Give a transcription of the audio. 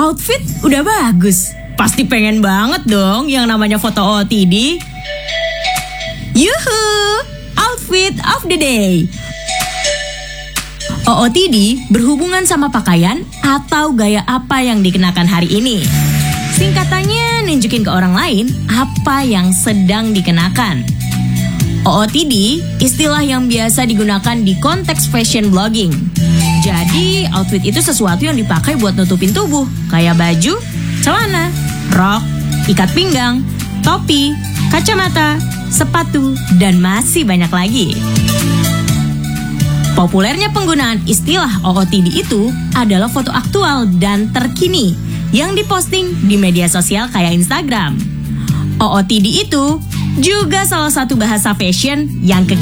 outfit udah bagus. Pasti pengen banget dong yang namanya foto OOTD. Yuhu, outfit of the day. OOTD berhubungan sama pakaian atau gaya apa yang dikenakan hari ini. Singkatannya nunjukin ke orang lain apa yang sedang dikenakan. OOTD istilah yang biasa digunakan di konteks fashion blogging. Jadi outfit itu sesuatu yang dipakai buat nutupin tubuh, kayak baju, celana, rok, ikat pinggang, topi, kacamata, sepatu, dan masih banyak lagi. Populernya penggunaan istilah OOTD itu adalah foto aktual dan terkini yang diposting di media sosial kayak Instagram. OOTD itu juga salah satu bahasa fashion yang kekinian